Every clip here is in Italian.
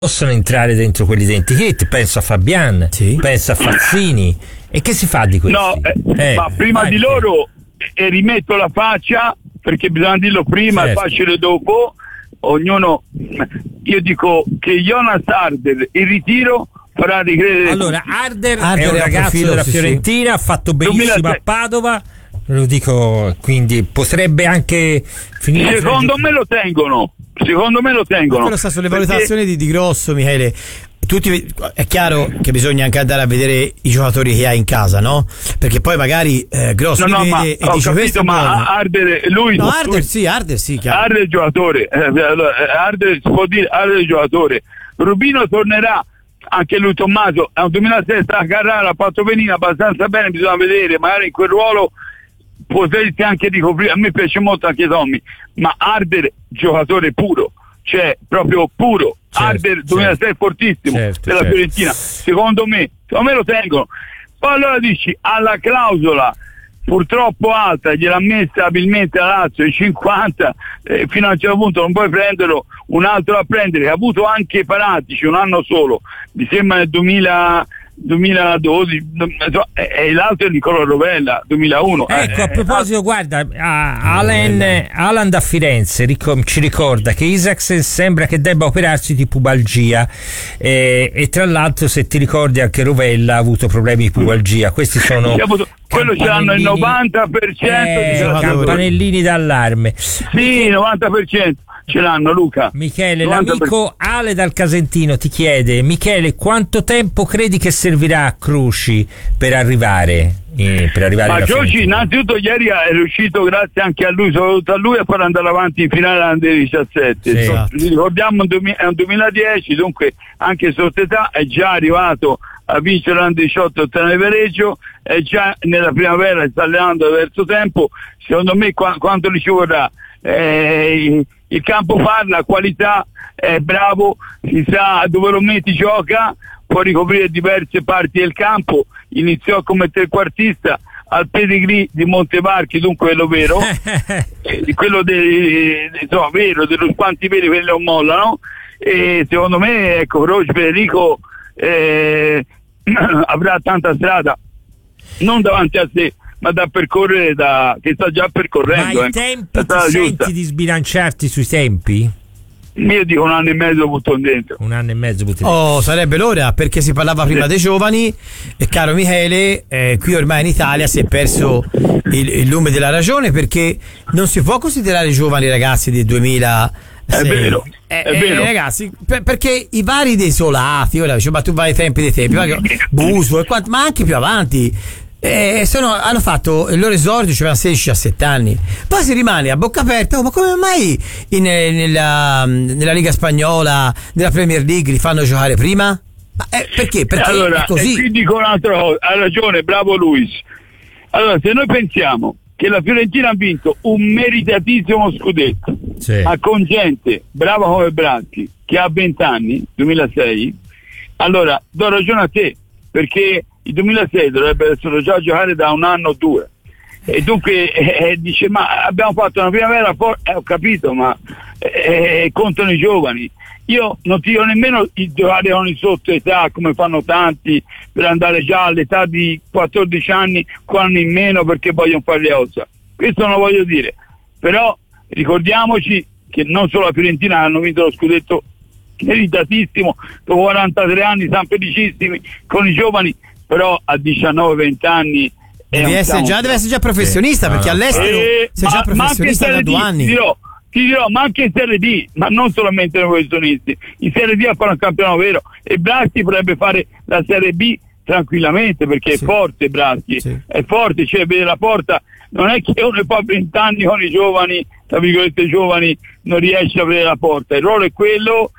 possono entrare dentro quell'identikit, penso a Fabian, penso a Fazzini, e che si fa di questi? No, ma prima di loro rimetto la faccia, perché bisogna dirlo prima e facile dopo, ognuno. Io dico che Jonas Harder in ritiro farà ricredere. Allora, Harder è un ragazzo della Fiorentina, ha fatto benissimo 2006. A Padova, lo dico, quindi potrebbe anche finire. Secondo me lo tengono. Quello sta sulle valutazioni di Grosso, Michele. È chiaro che bisogna anche andare a vedere i giocatori che ha in casa, no? Perché poi magari Grosso vede e dice questo, ma Harder, lui no, Harder sì, chiaro. Harder è il giocatore, Harder si può dire, Harder è il giocatore. Rubino tornerà, anche lui. Tommaso è un 2006, a Carrara, ha fatto venire abbastanza bene, bisogna vedere, magari in quel ruolo potresti anche ricoprire. A me piace molto anche Tommy, ma Harder giocatore puro, cioè proprio puro. Harder 2006 fortissimo per la Fiorentina, secondo me lo tengono. Poi allora dici, alla clausola purtroppo alta, gliel'ha messa abilmente la Lazio, i 50, fino a un certo punto non puoi prenderlo, un altro a prendere, che ha avuto anche Paratici un anno solo, mi sembra nel 2012, e l'altro è Nicola Rovella 2001. Ecco, a proposito, guarda, Haaland a Firenze ci ricorda che Isaksen sembra che debba operarsi di pubalgia, e tra l'altro, se ti ricordi, anche Rovella ha avuto problemi di pubalgia. Questi sono quello ce l'hanno il 90% di campanellini d'allarme. Sì, 90% ce l'hanno, Luca. Michele, l'amico Ale dal Casentino ti chiede: Michele, quanto tempo credi che servirà a Cruci per arrivare ma Cruci innanzitutto ieri è riuscito, grazie anche a lui, soprattutto a lui, a far andare avanti in finale Under 17. Ricordiamo è un 2010, dunque anche sotto età è già arrivato a vincere l'Under 18 ottenere pareggio, è già nella primavera, sta allenando da diverso tempo. Secondo me quanto gli ci vorrà, il campo parla, qualità, è bravo, si sa dove lo metti, gioca, può ricoprire diverse parti del campo. Iniziò come trequartista al pedigree di Montevarchi, dunque quello vero, quello vero, dello quanti veri quelli non mollano, e secondo me, ecco, Croce Federico avrà tanta strada, non davanti a sé, ma da percorrere, che sta già percorrendo. Ma i tempi, ti senti di sbilanciarti sui tempi? Io dico 1 anno e mezzo butto dentro. 1 anno e mezzo butto dentro. Oh, sarebbe l'ora, perché si parlava prima dei giovani, e caro Michele, qui ormai in Italia si è perso il lume della ragione, perché non si può considerare giovani ragazzi del 2000. È vero, ragazzi, perché i vari desolati, ora ma tu vai ai tempi dei tempi, Buso, ma anche più avanti, hanno fatto il loro esordio, cioè 16-17 anni, poi si rimane a bocca aperta. Ma come mai nella Liga Spagnola, nella Premier League li fanno giocare prima? Perché allora, è così. Ti dico un'altra cosa, ha ragione, bravo Luis. Allora, se noi pensiamo che la Fiorentina ha vinto un meritatissimo scudetto, con gente brava come Branchi, che ha 20 anni, 2006, allora do ragione a te, perché il 2006 dovrebbe essere già a giocare da 1 anno o 2, e dunque dice, ma abbiamo fatto una primavera ho capito, ma contano i giovani. Io non ti dico nemmeno i giocare sotto età, come fanno tanti, per andare già all'età di 14 anni, 4 anni in meno, perché vogliono fare le ossa. Questo non lo voglio dire, però ricordiamoci che non solo la Fiorentina hanno vinto lo scudetto meritatissimo, dopo 43 anni, siamo felicissimi con i giovani, però a 19-20 anni deve essere già professionista, perché all'estero sei già professionista da 2 anni. Ti dirò, ma anche in Serie D, ma non solamente noi professionisti, in Serie D a fare un campionato vero, e Braschi potrebbe fare la Serie B tranquillamente, perché è forte Braschi, è forte, cioè vede la porta. Non è che uno poi a 20 anni con i giovani, tra virgolette giovani, non riesce a vedere la porta. Il ruolo è quello,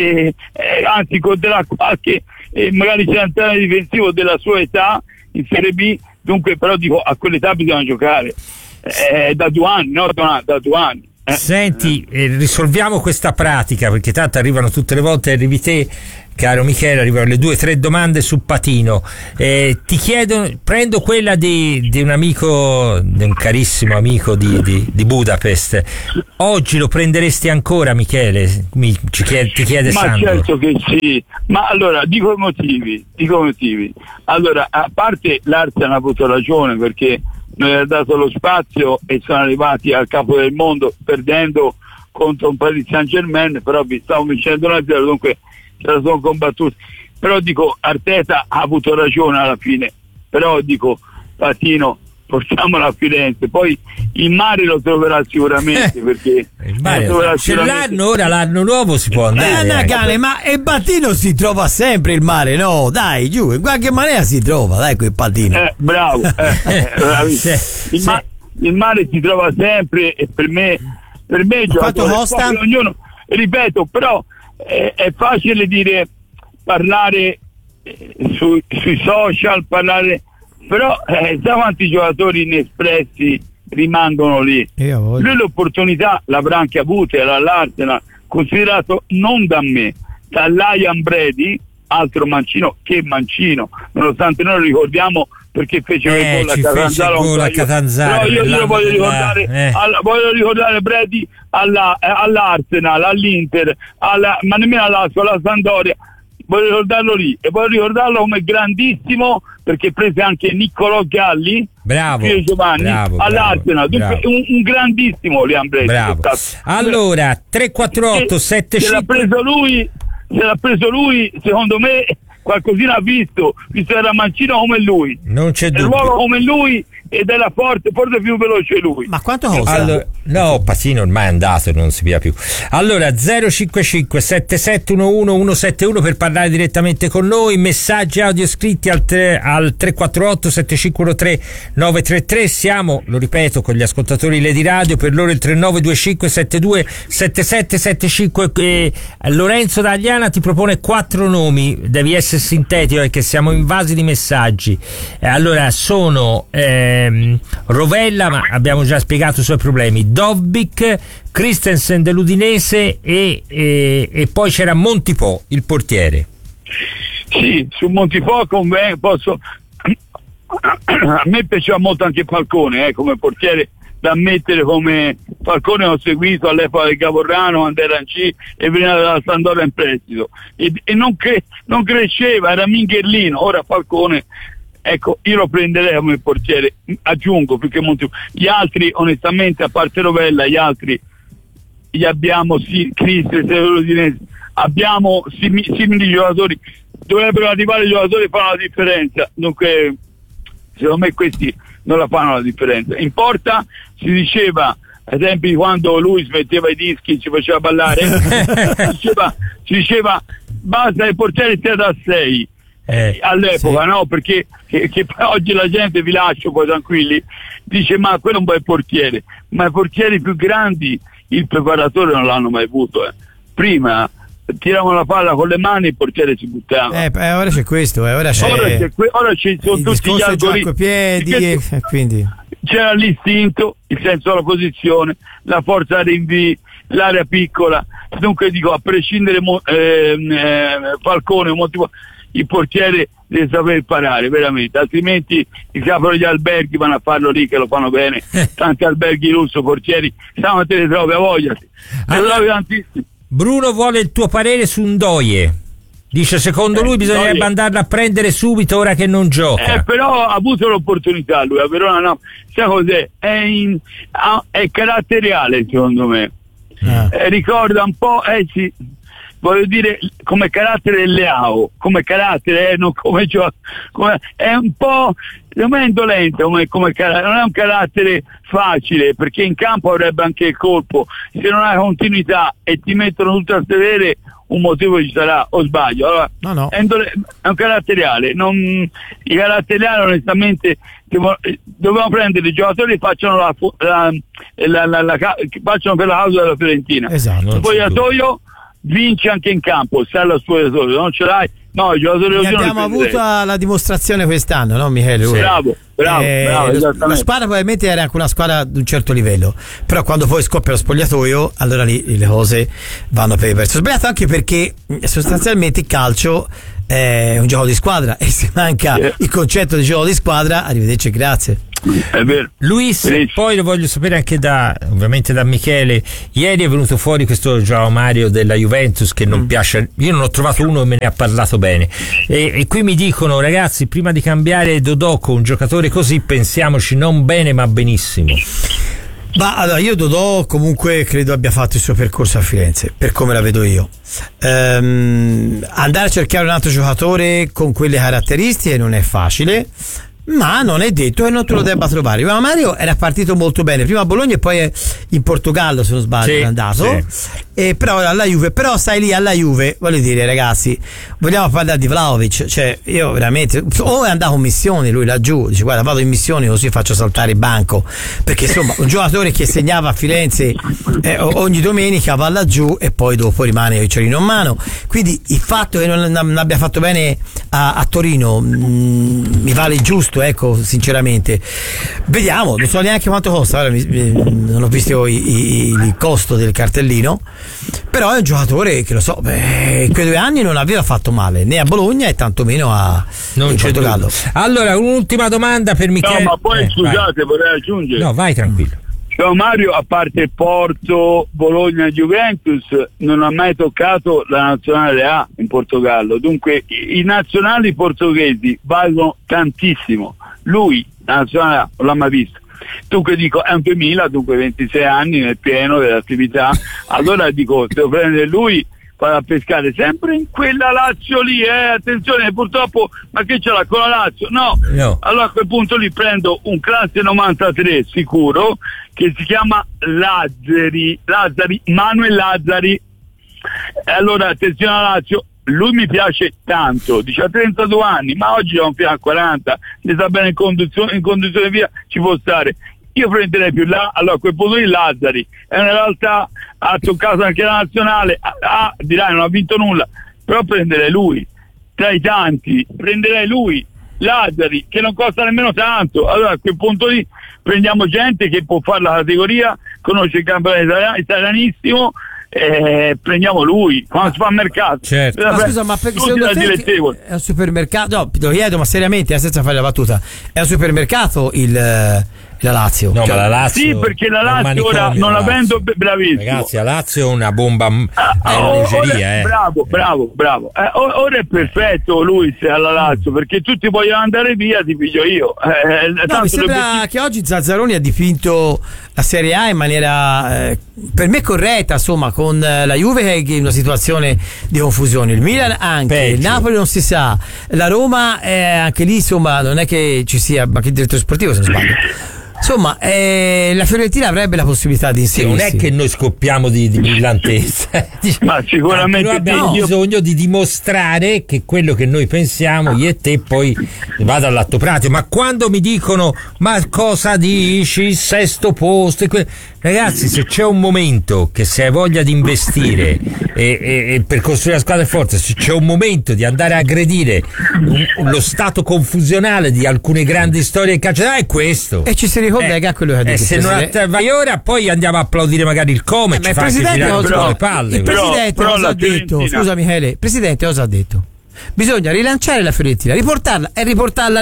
anzi conterà qualche magari centrale difensivo della sua età in Serie B, dunque però dico, a quell'età bisogna giocare da 2 anni, no? Da 2 anni. Senti, risolviamo questa pratica, perché tanto arrivano tutte le volte, arrivi te, caro Michele, arrivano le 2-3 domande su Patino. Ti chiedo, prendo quella di un amico, di un carissimo amico di Budapest. Oggi lo prenderesti ancora, Michele? Ti chiede ma Sandro. Certo che sì, ma allora dico i motivi. Allora, a parte l'Arsenal ha avuto ragione, perché non ha dato lo spazio e sono arrivati al capo del mondo perdendo contro un Paris Saint-Germain, però vi stavo vincendo 1-0, dunque ce la sono combattuti. Però dico, Arteta ha avuto ragione alla fine, però dico, Patino, portiamolo a Firenze, poi il mare lo troverà sicuramente, perché il mare l'anno nuovo si può andare. Ma il Patino si trova sempre il mare, no? Dai, giù, in qualche maniera si trova, dai, quel Patino. Bravo. Il mare si trova sempre, e per me quanto costa? Ognuno, ripeto, però è facile dire, parlare sui social, però sai quanti giocatori inespressi rimangono lì. Lui l'opportunità l'avrà anche avuta all'Arsenal, considerato non da me, da Liam Brady, altro mancino, nonostante noi lo ricordiamo perché fece il gol a Catanzaro, però io voglio ricordare Brady all'Arsenal, all'Inter, ma nemmeno alla Sampdoria. Voglio ricordarlo lì, e voglio ricordarlo come grandissimo, perché prese anche Niccolò Galli, Giovanni, all'Arsenal. Dunque, un grandissimo Liam Brady. Allora 348 75 se l'ha preso lui, secondo me qualcosina ha visto era mancino come lui, non c'è dubbio, il ruolo come lui, ed era forse più veloce lui. Ma quanto costa? Allora, no, Patino ormai è andato e non si via più. Allora 055 7711 171 per parlare direttamente con noi, messaggi audio scritti al 348 7513 933. Siamo, lo ripeto, con gli ascoltatori Lady Radio, per loro il 3925 72 7775. Lorenzo Dagliana ti propone 4 nomi, devi essere sintetico perché siamo invasi di messaggi. Allora sono Rovella, ma abbiamo già spiegato i suoi problemi, Dovbyk, Christensen dell'Udinese e poi c'era Montipò, il portiere. Sì, su Montipò posso a me piaceva molto anche Falcone come portiere, da ammettere, come Falcone ho seguito all'epoca del Gavorrano quando era in C e veniva dalla Sampdoria in prestito e non cresceva, era Mingherlino. Ora Falcone, ecco, io lo prenderei come portiere, aggiungo, perché gli altri onestamente, a parte Rovella, gli altri gli abbiamo Christensen, abbiamo simili giocatori, dovrebbero arrivare giocatori che fanno la differenza, dunque secondo me questi non la fanno la differenza. In porta si diceva ai tempi, quando lui smetteva i dischi, ci faceva ballare, si diceva basta il portiere sia da 6 all'epoca, sì. No? Perché che oggi la gente, vi lascio poi tranquilli, dice ma quello è un bel portiere, ma i portieri più grandi il preparatore non l'hanno mai avuto. Prima tiravano la palla con le mani, il portiere si buttava. Ora c'è questo, ora ci sono tutti gli algoritmi, piedi, quindi c'era l'istinto, il senso della posizione, la forza da rinvii, l'area piccola. Dunque dico, a prescindere Falcone, il portiere deve saper parare veramente, altrimenti i capo degli alberghi vanno a farlo lì, che lo fanno bene. Tanti alberghi lusso, portieri, sai, te ne trovi, a voglia, trovi tantissimi. Bruno vuole il tuo parere su Ndoye. Dice, secondo lui bisognerebbe andarlo a prendere subito ora che non gioca. Però ha avuto l'opportunità lui, a Verona no. Sai cos'è? È caratteriale, secondo me. Ricorda un po', sì, voglio dire, come carattere Leao, come carattere, non come è un po', non è indolente come carattere, non è un carattere facile, perché in campo avrebbe anche il colpo, se non hai continuità e ti mettono tutto a sedere, un motivo ci sarà, o sbaglio? Allora, no. È un caratteriale, i caratteriali onestamente dobbiamo prendere i giocatori che facciano facciano per la causa della Fiorentina. Esatto. Il spogliatoio vince anche in campo, se hai lo spogliatoio, non ce l'hai, No, i giocatori ne abbiamo avuto la dimostrazione quest'anno, no Michele? Sì. Bravo, la squadra probabilmente era anche una squadra di un certo livello, però quando poi scoppia lo spogliatoio, allora lì le cose vanno per il verso sbagliato, anche perché sostanzialmente il calcio è un gioco di squadra e se manca il concetto di gioco di squadra, arrivederci e grazie. È vero. Luis, poi lo voglio sapere anche ovviamente da Michele. Ieri è venuto fuori questo João Mario della Juventus che non piace, io non ho trovato uno e me ne ha parlato bene, e qui mi dicono: ragazzi, prima di cambiare Dodò con un giocatore così pensiamoci non bene ma benissimo. Ma allora, io Dodò comunque credo abbia fatto il suo percorso a Firenze, per come la vedo io. Andare a cercare un altro giocatore con quelle caratteristiche non è facile, ma non è detto che non te lo debba trovare. Ma Mario era partito molto bene prima a Bologna e poi in Portogallo, se non sbaglio, è andato, e però alla Juve, però stai lì alla Juve, voglio dire, ragazzi, vogliamo parlare di Vlahovic, cioè io veramente, o è andato in missione lui laggiù, dice guarda vado in missione così faccio saltare il banco, perché insomma un giocatore che segnava a Firenze ogni domenica va laggiù e poi dopo rimane il cerino in mano, quindi il fatto che non abbia fatto bene a Torino mi vale giusto, ecco, sinceramente. Vediamo, non so neanche quanto costa, non ho visto il costo del cartellino, però è un giocatore che lo so, in quei 2 anni non aveva fatto male né a Bologna e tantomeno in Portogallo. Allora, un'ultima domanda per Michele. No, ma poi scusate, vorrei aggiungere. No, vai tranquillo. Ciao Mario, a parte Porto, Bologna e Juventus, non ha mai toccato la nazionale A in Portogallo, dunque i nazionali portoghesi valgono tantissimo. Lui, la nazionale A, non l'ha mai visto. Dunque dico, è un 2000, dunque 26 anni nel pieno dell'attività, allora dico, devo prendere lui, vado a pescare sempre in quella Lazio lì, attenzione, purtroppo, ma che ce l'ha con la Lazio? No. Allora a quel punto lì prendo un classe 93 sicuro, che si chiama Manuel Lazzari, e allora attenzione alla Lazio, lui mi piace tanto, dice ha 32 anni, ma oggi ha un fianco a 40, ne sta bene in condizione via, ci può stare. Io prenderei più là, allora a quel punto di Lazzari è in realtà ha toccato anche la nazionale, dirai non ha vinto nulla, però prenderei lui, tra i tanti, prenderei lui, Lazzari, che non costa nemmeno tanto, allora a quel punto lì prendiamo gente che può fare la categoria, conosce il campionato italianissimo, prendiamo lui quando si fa il mercato. Certo. Ma scusa, ma perché secondo te è un supermercato? No, lo chiedo, ma seriamente, senza fare la battuta, è un supermercato la Lazio? No, ma la Lazio, sì, perché la Lazio ora non avendo bravissimo. Ragazzi, la Lazio è una bomba, è una leggeria, Bravo. Ora è perfetto lui se alla Lazio, perché tutti vogliono andare via, ti piglio io. Mi sembra che oggi Zazzaroni ha dipinto la Serie A in maniera per me corretta, insomma, con la Juve che è in una situazione di confusione, il Milan anche, il Napoli non si sa, la Roma anche lì, insomma, non è che ci sia, ma che il direttore sportivo se non sbaglio. Insomma, la Fiorentina avrebbe la possibilità di inserirsi. Non è che noi scoppiamo di brillantezza, ma sicuramente noi abbiamo bisogno di dimostrare che quello che noi pensiamo, io e te, poi vada all'atto pratico. Ma quando mi dicono ma cosa dici, il sesto posto, ragazzi, se c'è un momento che se hai voglia di investire e per costruire la squadra forte, se c'è un momento di andare a aggredire lo stato confusionale di alcune grandi storie del calcio, è questo. E ci si ricollega a quello che ha detto. Se non vai ora, poi andiamo a applaudire magari il Come, ci fa anche girare un po' le palle. Il presidente cosa ha detto? Scusa Michele, il presidente cosa ha detto? Bisogna rilanciare la Fiorentina, riportarla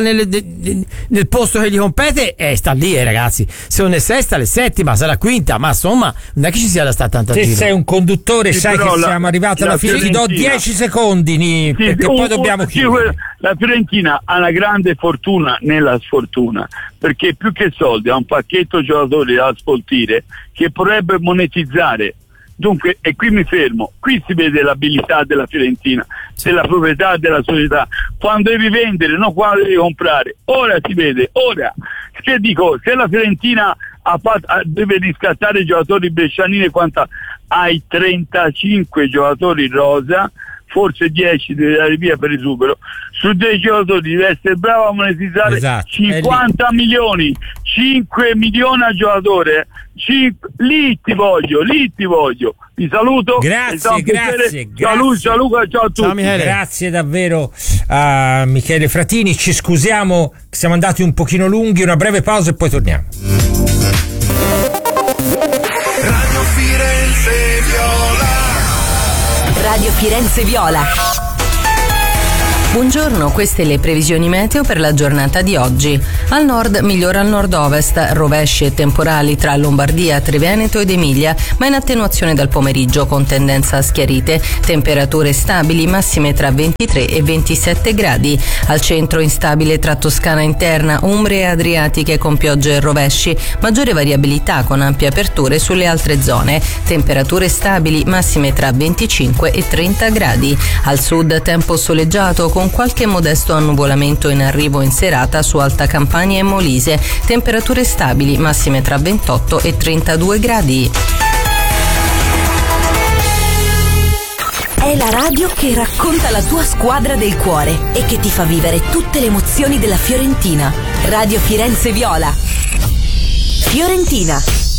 nel posto che gli compete, e sta lì, ragazzi. Se non è sesta, è settima, sarà quinta, ma insomma non è che ci sia da stare tanta giro. Se sei un conduttore, sai che siamo arrivati alla fine. Ti do 10 secondi perché poi dobbiamo chiudere. La Fiorentina ha una grande fortuna nella sfortuna, perché più che soldi ha un pacchetto giocatori da sfoltire che potrebbe monetizzare. Dunque, e qui mi fermo, qui si vede l'abilità della Fiorentina, della proprietà della società, quando devi vendere, non quando devi comprare, ora si vede, ora, che dico, se la Fiorentina deve riscattare i giocatori brescianini, quanto hai 35 giocatori rosa, forse 10 deve dare via per esubero, su 10 giocatori deve essere bravo a monetizzare 50 milioni, 5 milioni a giocatore, lì ti voglio. Vi saluto. Grazie. Ciao Luca, ciao a tutti. Ciao Michele. Grazie davvero a Michele Fratini. Ci scusiamo che siamo andati un pochino lunghi, una breve pausa e poi torniamo. Radio Firenze Viola. Radio Firenze Viola. Buongiorno, queste le previsioni meteo per la giornata di oggi. Al nord migliora al nord-ovest, rovesci e temporali tra Lombardia, Triveneto ed Emilia, ma in attenuazione dal pomeriggio con tendenza a schiarite. Temperature stabili, massime tra 23 e 27 gradi. Al centro instabile tra Toscana interna, Umbrie e Adriatiche con piogge e rovesci. Maggiore variabilità con ampie aperture sulle altre zone. Temperature stabili, massime tra 25 e 30 gradi. Al sud tempo soleggiato con qualche modesto annuvolamento in arrivo in serata su Alta Campania e Molise. Temperature stabili, massime tra 28 e 32 gradi. È la radio che racconta la tua squadra del cuore e che ti fa vivere tutte le emozioni della Fiorentina. Radio Firenze Viola. Fiorentina